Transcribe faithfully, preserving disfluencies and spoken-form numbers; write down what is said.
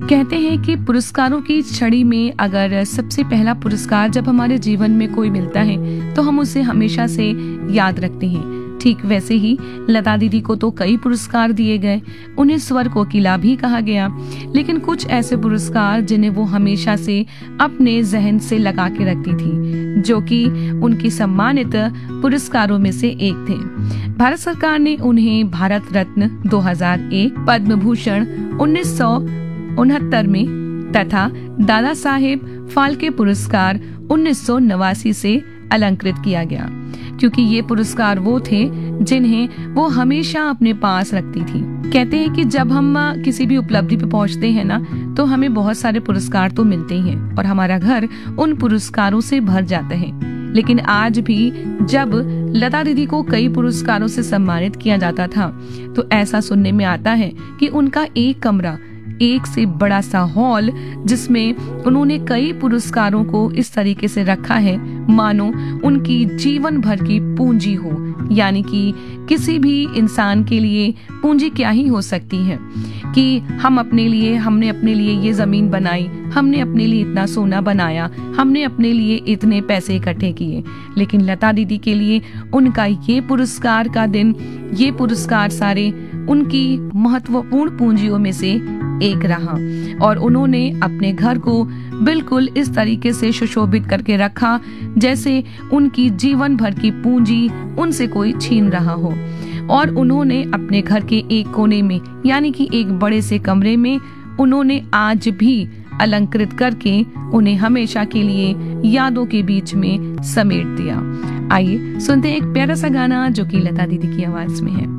कहते हैं कि पुरस्कारों की छड़ी में अगर सबसे पहला पुरस्कार जब हमारे जीवन में कोई मिलता है तो हम उसे हमेशा से याद रखते हैं। ठीक वैसे ही लता दीदी को तो कई पुरस्कार दिए गए, उन्हें स्वर कोकिला भी कहा गया, लेकिन कुछ ऐसे पुरस्कार जिन्हें वो हमेशा से अपने जहन से लगा के रखती थी, जो कि उनकी सम्मानित पुरस्कारों में से एक थे। भारत सरकार ने उन्हें भारत रत्न दो हज़ार एक, पद्म भूषण उन्नीस सौ उनहत्तर में तथा दादा साहेब फाल्के पुरस्कार उन्नीस सौ नवासी से अलंकृत किया गया, क्योंकि ये पुरस्कार वो थे जिन्हें वो हमेशा अपने पास रखती थी। कहते हैं कि जब हम किसी भी उपलब्धि पे पहुंचते हैं ना, तो हमें बहुत सारे पुरस्कार तो मिलते ही हैं और हमारा घर उन पुरस्कारों से भर जाता है। लेकिन आज भी जब लता दीदी को कई पुरस्कारों से सम्मानित किया जाता था, तो ऐसा सुनने में आता है कि उनका एक कमरा, एक से बड़ा सा हॉल, जिसमें उन्होंने कई पुरस्कारों को इस तरीके से रखा है मानो उनकी जीवन भर की पूंजी हो। यानी कि किसी भी इंसान के लिए पूंजी क्या ही हो सकती है कि हम अपने लिए हमने अपने लिए ये जमीन बनाई, हमने अपने लिए इतना सोना बनाया, हमने अपने लिए इतने पैसे इकट्ठे किए, लेकिन लता दीदी के लिए उनका ये पुरस्कार का दिन, ये पुरस्कार सारे उनकी महत्वपूर्ण पूंजियों में से एक रहा और उन्होंने अपने घर को बिल्कुल इस तरीके से सुशोभित करके रखा जैसे उनकी जीवन भर की पूंजी उनसे कोई छीन रहा हो। और उन्होंने अपने घर के एक कोने में, यानी कि एक बड़े से कमरे में, उन्होंने आज भी अलंकृत करके उन्हें हमेशा के लिए यादों के बीच में समेट दिया। आइए सुनते हैं एक प्यारा सा गाना जो कि लता दीदी की आवाज में है।